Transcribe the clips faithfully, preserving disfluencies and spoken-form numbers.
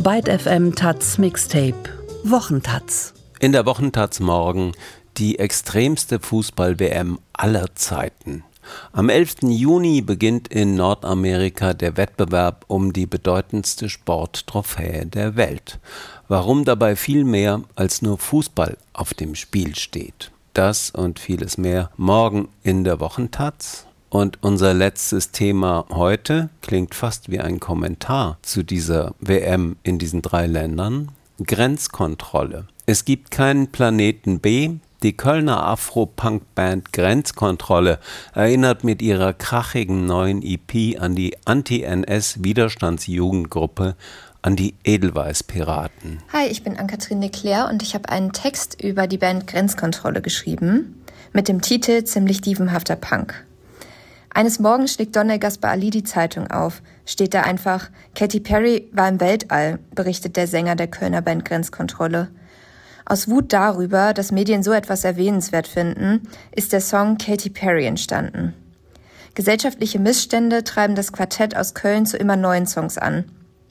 Byte F M Taz Mixtape Wochentaz. In der Wochentaz morgen die extremste Fußball-W M aller Zeiten. Am elften Juni beginnt in Nordamerika der Wettbewerb um die bedeutendste Sporttrophäe der Welt. Warum dabei viel mehr als nur Fußball auf dem Spiel steht. Das und vieles mehr morgen in der Wochentaz. Und unser letztes Thema heute klingt fast wie ein Kommentar zu dieser W M in diesen drei Ländern. Grenzkontrolle. Es gibt keinen Planeten B. Die Kölner Afro-Punk-Band Grenzkontrolle erinnert mit ihrer krachigen neuen E P an die Anti-N S-Widerstandsjugendgruppe, an die Edelweiß-Piraten. Hi, ich bin Ann-Kathrin Leclerc und ich habe einen Text über die Band Grenzkontrolle geschrieben, mit dem Titel Ziemlich dievenhafter Punk. Eines Morgens schlägt Don El-Gaspar Ali die Zeitung auf. Steht da einfach, Katy Perry war im Weltall, berichtet der Sänger der Kölner Band Grenzkontrolle. Aus Wut darüber, dass Medien so etwas erwähnenswert finden, ist der Song Katy Perry entstanden. Gesellschaftliche Missstände treiben das Quartett aus Köln zu immer neuen Songs an.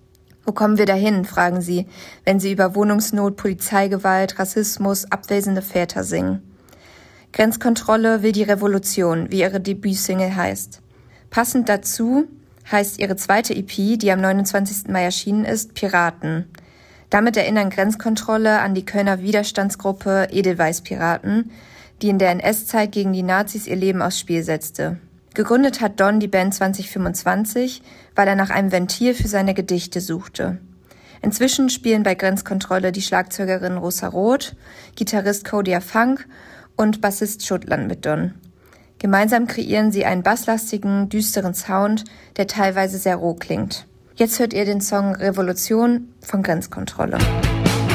Wo kommen wir dahin, fragen sie, wenn sie über Wohnungsnot, Polizeigewalt, Rassismus, abwesende Väter singen. Grenzkontrolle will die Revolution, wie ihre Debütsingle heißt. Passend dazu heißt ihre zweite E P, die am neunundzwanzigsten Mai erschienen ist, Piraten. Damit erinnern Grenzkontrolle an die Kölner Widerstandsgruppe Edelweiß-Piraten, die in der N S-Zeit gegen die Nazis ihr Leben aufs Spiel setzte. Gegründet hat Don die Band zwanzig fünfundzwanzig, weil er nach einem Ventil für seine Gedichte suchte. Inzwischen spielen bei Grenzkontrolle die Schlagzeugerin Rosa Roth, Gitarrist Codia Funk und Bassist Schuttland mit Don. Gemeinsam kreieren sie einen basslastigen, düsteren Sound, der teilweise sehr roh klingt. Jetzt hört ihr den Song Revolution von Grenzkontrolle.